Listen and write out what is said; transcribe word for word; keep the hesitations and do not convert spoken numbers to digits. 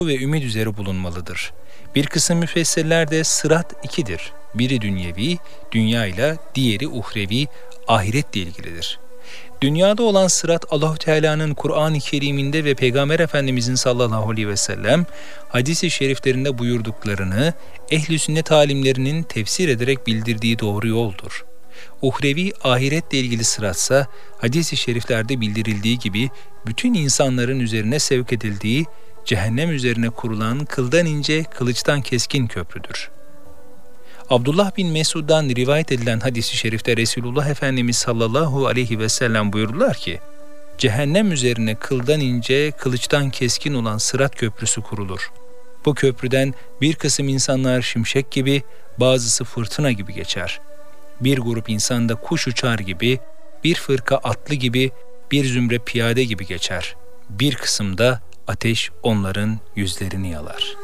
ve ümit üzere bulunmalıdır. Bir kısım müfessirler de sırat ikidir. Biri dünyevi, dünya ile diğeri uhrevi, ahiretle ilgilidir. Dünyada olan sırat Allahu Teala'nın Kur'an-ı Kerim'inde ve Peygamber Efendimizin sallallahu aleyhi ve sellem hadis-i şeriflerinde buyurduklarını ehl-i sünnet alimlerinin tefsir ederek bildirdiği doğru yoldur. Uhrevi ahiretle ilgili sıratsa hadis-i şeriflerde bildirildiği gibi bütün insanların üzerine sevk edildiği cehennem üzerine kurulan kıldan ince, kılıçtan keskin köprüdür. Abdullah bin Mesud'dan rivayet edilen hadis-i şerifte Resulullah Efendimiz sallallahu aleyhi ve sellem buyurdular ki, cehennem üzerine kıldan ince, kılıçtan keskin olan Sırat Köprüsü kurulur. Bu köprüden bir kısım insanlar şimşek gibi, bazısı fırtına gibi geçer. Bir grup insan da kuş uçar gibi, bir fırka atlı gibi, bir zümre piyade gibi geçer. Bir kısımda ateş onların yüzlerini yalar.''